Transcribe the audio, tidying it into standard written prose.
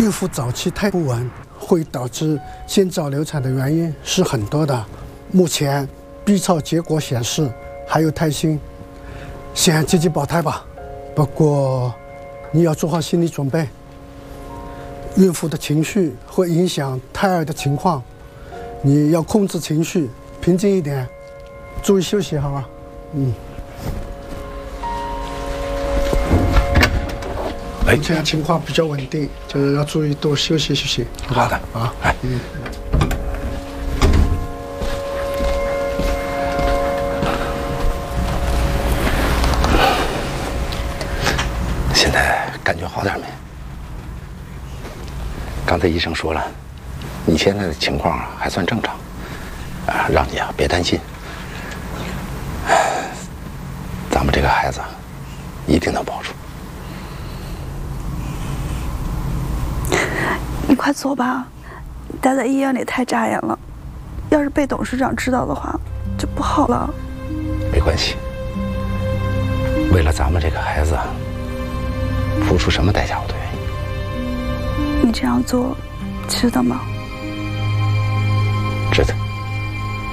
孕妇早期胎不稳会导致先兆流产的原因是很多的。目前 B 超结果显示还有胎心，先积极保胎吧。不过你要做好心理准备，孕妇的情绪会影响胎儿的情况，你要控制情绪，平静一点，注意休息，好吧？这样情况比较稳定，就是要注意多休息休息。 好的啊， 现在感觉好点没？刚才医生说了，你现在的情况还算正常，让你别担心。咱们这个孩子一定能保住。 你快走吧，待在医院里太扎眼了，要是被董事长知道的话，就不好了。 没关系，为了咱们这个孩子，付出什么代价我都愿意。 你这样做，值得吗？